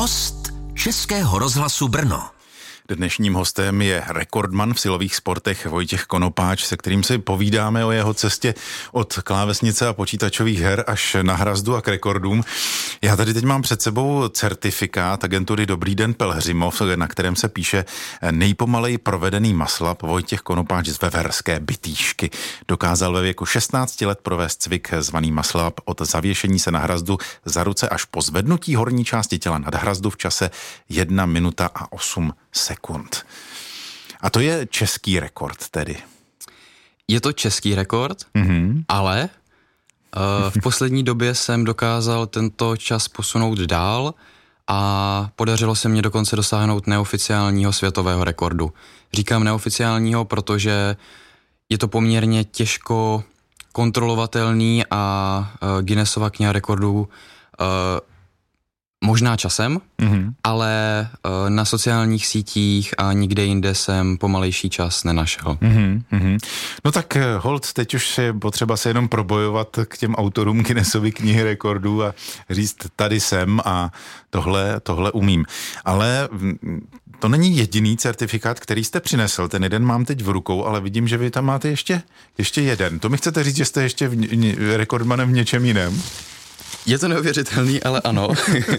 Host Českého rozhlasu Brno. Dnešním hostem je rekordman v silových sportech Vojtěch Konopáč, se kterým si povídáme o jeho cestě od klávesnice a počítačových her až na hrazdu a k rekordům. Já tady teď mám před sebou certifikát agentury Dobrý den Pelhřimov, na kterém se píše nejpomalej provedený maslap Vojtěch Konopáč z Veverské Bytýšky. Dokázal ve věku 16 let provést cvik zvaný maslap od zavěšení se na hrazdu za ruce až po zvednutí horní části těla nad hrazdu v čase 1 minuta a 8 sekund. A to je český rekord tedy. Je to český rekord, ale v poslední době jsem dokázal tento čas posunout dál a podařilo se mně dokonce dosáhnout neoficiálního světového rekordu. Říkám neoficiálního, protože je to poměrně těžko kontrolovatelný a Guinnessova kniha rekordů možná časem, ale na sociálních sítích a nikde jinde jsem pomalejší čas nenašel. No tak hold, teď už je potřeba se jenom probojovat k těm autorům Guinnessovy knihy rekordů a říct, tady jsem a tohle umím. Ale to není jediný certifikát, který jste přinesl. Ten jeden mám teď v rukou, ale vidím, že vy tam máte ještě jeden. To mi chcete říct, že jste ještě rekordmanem v něčem jiném? Je to neuvěřitelný, ale ano.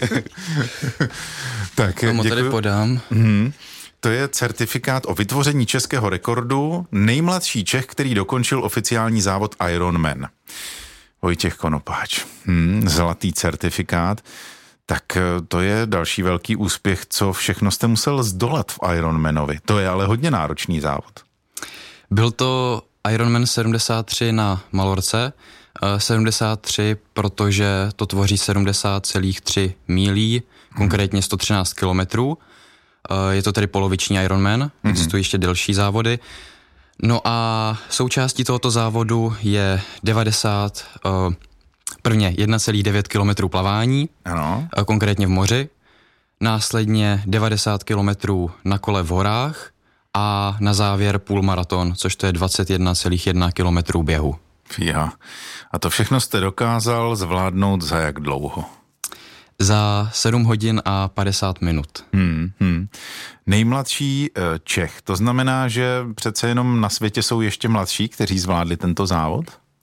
Tak, tomu tady podám. To je certifikát o vytvoření českého rekordu, nejmladší Čech, který dokončil oficiální závod Ironman. Vojtěch Konopáč. Zlatý certifikát. Tak to je další velký úspěch, co všechno jste musel zdolat v Ironmanovi. To je ale hodně náročný závod. Byl to Ironman 73 na Malorce. 73, protože to tvoří 70,3 mílí, konkrétně 113 kilometrů. Je to tedy poloviční Ironman, existují ještě delší závody. No a součástí tohoto závodu je 1,9 kilometrů plavání, ano. Konkrétně v moři, následně 90 kilometrů na kole v horách a na závěr půlmaraton, což to je 21,1 kilometrů běhu. Fíha. A to všechno jste dokázal zvládnout za jak dlouho? Za 7 hodin a 50 minut. Nejmladší Čech, to znamená, že přece jenom na světě jsou ještě mladší, kteří zvládli tento závod?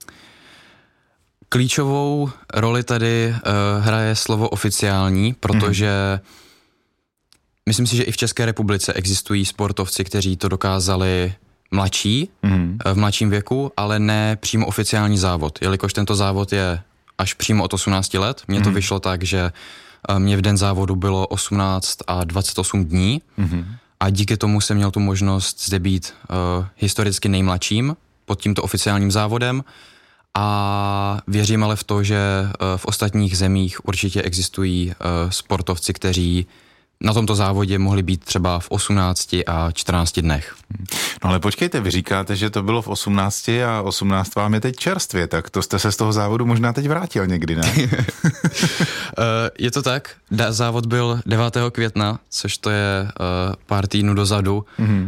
Klíčovou roli tady hraje slovo oficiální, protože myslím si, že i v České republice existují sportovci, kteří to dokázali mladší, v mladším věku, ale ne přímo oficiální závod, jelikož tento závod je až přímo od 18 let. Mně to vyšlo tak, že mě v den závodu bylo 18 a 28 dní a díky tomu jsem měl tu možnost zde být historicky nejmladším pod tímto oficiálním závodem a věřím ale v to, že v ostatních zemích určitě existují sportovci, kteří na tomto závodě mohli být třeba v 18 a 14 dnech. No ale počkejte, vy říkáte, že to bylo v 18 a 18 vám je teď čerstvě, tak to jste se z toho závodu možná teď vrátil někdy, ne? Je to tak, závod byl 9. května, což to je pár týdnů dozadu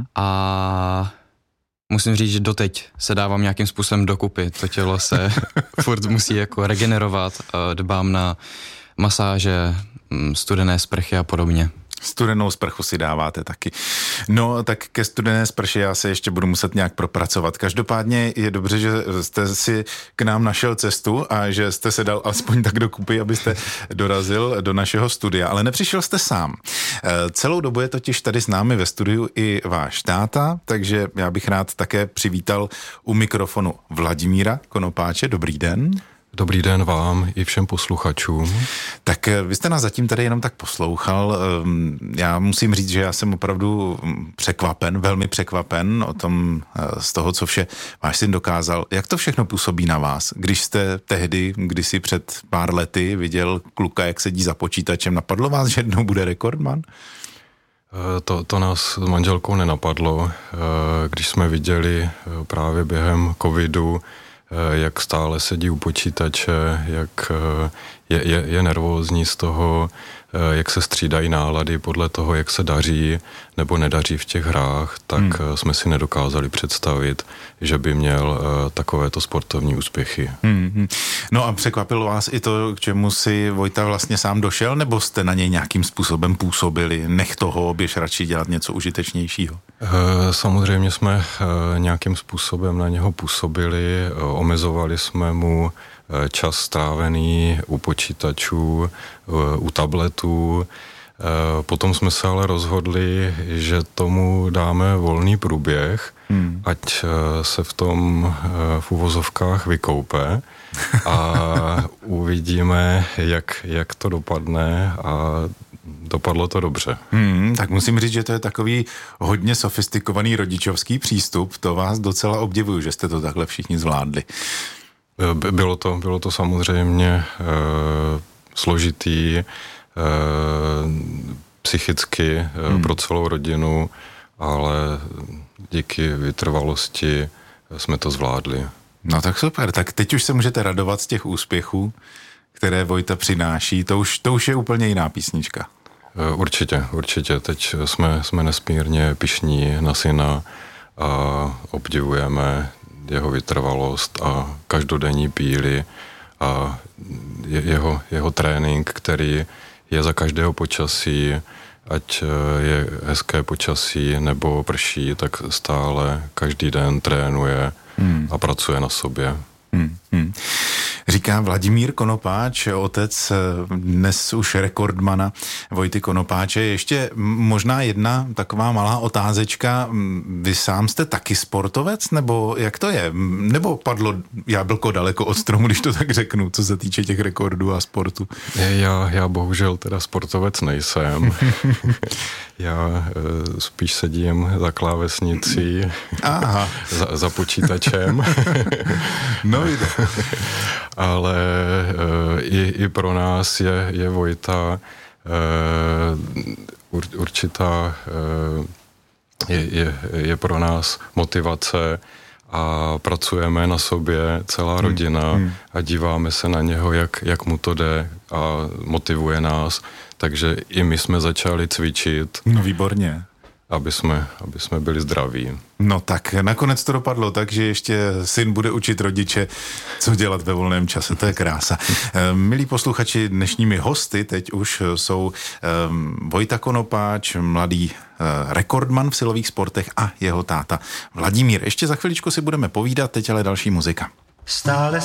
a musím říct, že doteď se dávám nějakým způsobem dokupy, to tělo se furt musí jako regenerovat, dbám na masáže, studené sprchy a podobně. Studenou sprchu si dáváte taky. No, tak ke studené sprše já se ještě budu muset nějak propracovat. Každopádně je dobře, že jste si k nám našel cestu a že jste se dal aspoň tak dokupy, abyste dorazil do našeho studia. Ale nepřišel jste sám. Celou dobu je totiž tady s námi ve studiu i váš táta, takže já bych rád také přivítal u mikrofonu Vladimíra Konopáče. Dobrý den. Dobrý den vám i všem posluchačům. Tak vy jste nás zatím tady jenom tak poslouchal. Já musím říct, že já jsem opravdu překvapen, velmi překvapen o tom, z toho, co vše váš syn dokázal. Jak to všechno působí na vás? Když jste tehdy, kdysi před pár lety viděl kluka, jak sedí za počítačem, napadlo vás, že jednou bude rekordman? To nás s manželkou nenapadlo, když jsme viděli právě během covidu, jak stále sedí u počítače, je nervózní z toho, jak se střídají nálady podle toho, jak se daří nebo nedaří v těch hrách, tak jsme si nedokázali představit, že by měl takovéto sportovní úspěchy. No a překvapilo vás i to, k čemu si Vojta vlastně sám došel, nebo jste na něj nějakým způsobem působili? Nech toho, běž radši dělat něco užitečnějšího. Samozřejmě jsme nějakým způsobem na něho působili, omezovali jsme mu čas strávený u počítačů, u tabletů. Potom jsme se ale rozhodli, že tomu dáme volný průběh, ať se v tom v uvozovkách vykoupe a uvidíme, jak to dopadne a dopadlo to dobře. Tak musím říct, že to je takový hodně sofistikovaný rodičovský přístup. To vás docela obdivuju, že jste to takhle všichni zvládli. Bylo to samozřejmě složitý psychicky pro celou rodinu, ale díky vytrvalosti jsme to zvládli. No tak super, tak teď už se můžete radovat z těch úspěchů, které Vojta přináší, to už je úplně jiná písnička. Určitě. Teď jsme nesmírně pyšní na syna a obdivujeme jeho vytrvalost a každodenní píly a jeho trénink, který je za každého počasí, ať je hezké počasí nebo prší, tak stále každý den trénuje a pracuje na sobě. Říká Vladimír Konopáč, otec dnes už rekordmana Vojty Konopáče. Ještě možná jedna taková malá otázečka. Vy sám jste taky sportovec, nebo jak to je? Nebo padlo jablko daleko od stromu, když to tak řeknu, co se týče těch rekordů a sportu? Já bohužel teda sportovec nejsem. Já spíš sedím za klávesnicí, za počítačem. No jde. Ale i pro nás je Vojta určitá, je pro nás motivace a pracujeme na sobě celá rodina a díváme se na něho, jak mu to jde a motivuje nás. Takže i my jsme začali cvičit. No výborně. Aby jsme byli zdraví. No tak nakonec to dopadlo tak, že ještě syn bude učit rodiče, co dělat ve volném čase. To je krása. Milí posluchači, dnešními hosty teď už jsou Vojta Konopáč, mladý rekordman v silových sportech a jeho táta Vladimír. Ještě za chviličku si budeme povídat, teď ale další muzika. Stále